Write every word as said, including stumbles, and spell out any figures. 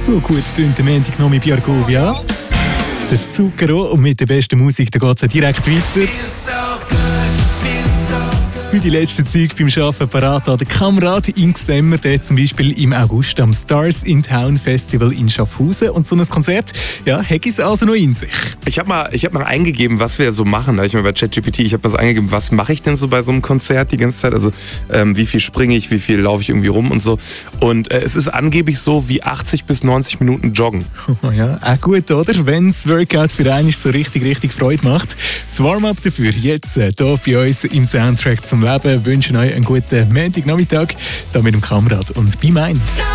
So gut tönt der Montag noch mit Bjargovia. Der Zucchero und mit der besten Musik, da geht es direkt weiter. Für die letzten Züge beim Arbeiten parat an der Kamerad Ink Semmer, der zum Beispiel im August am Stars in Town Festival in Schaffhausen. Und so ein Konzert, ja, hat es also noch in sich. Ich habe mal, ich hab mal eingegeben, was wir so machen. Da ich mal bei ChatGPT, ich habe mal so eingegeben, was mache ich denn so bei so einem Konzert die ganze Zeit? Also ähm, wie viel springe ich, wie viel laufe ich irgendwie rum und so. Und äh, es ist angeblich so wie achtzig bis neunzig Minuten Joggen. Ja, auch gut, oder? Wenn das Workout für einen so richtig, richtig Freude macht. Das Warm-up dafür jetzt äh, hier bei uns im Soundtrack zum Leben. Wünschen euch einen guten Montagnachmittag hier mit dem Kamerad und bei Mein.